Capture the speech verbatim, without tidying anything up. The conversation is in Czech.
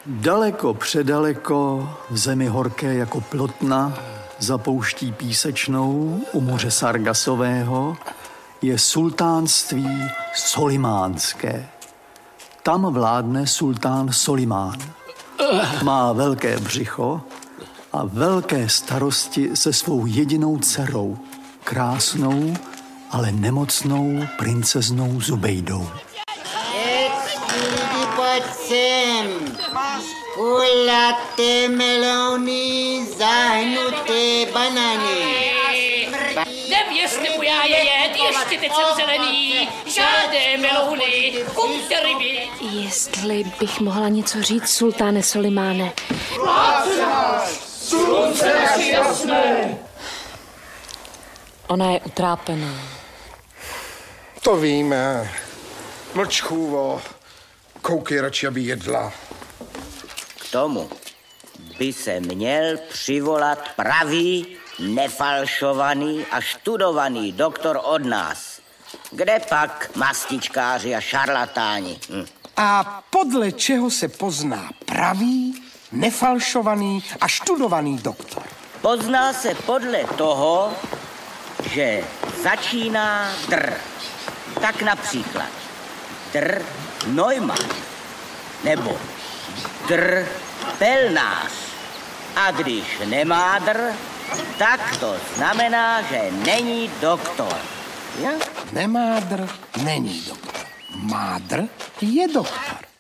Daleko předaleko, v zemi horké jako plotna, za pouští písečnou u moře Sargasového, je sultánství Solimánské. Tam vládne sultán Solimán. Má velké břicho a velké starosti se svou jedinou dcerou, krásnou, ale nemocnou princeznou Zubejdou. Pojď sem. Kulaté melony, zahnuté banány. Nevěřte mu, já je jet, ještě teď jsem zelený, žádné melouny, kupte ryby. Jestli bych mohla něco říct, sultáne Solimáne. Slunce naši jasné. Ona je utrápená. To víme. Mlč, chůvo. Koukej radši, aby jedla. K tomu by se měl přivolat pravý, nefalšovaný a študovaný doktor od nás. Kde pak mastičkáři a šarlatáni? Hm. A podle čeho se pozná pravý, nefalšovaný a študovaný doktor? Pozná se podle toho, že začíná dr. Tak například dr. Neumann nebo dr. Pelnář. A když nemá dr, tak to znamená, že není doktor. Ja? Nemá dr, není doktor. Má dr, je doktor.